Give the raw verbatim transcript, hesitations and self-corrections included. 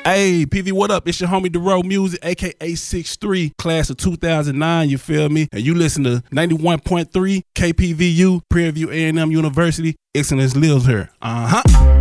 Hey, P V, what up? It's your homie DeRoe Music, aka six three, class of two thousand nine, you feel me? And you listen to ninety-one point three K P V U, Prairie View A and M University. Excellence lives here. Uh-huh.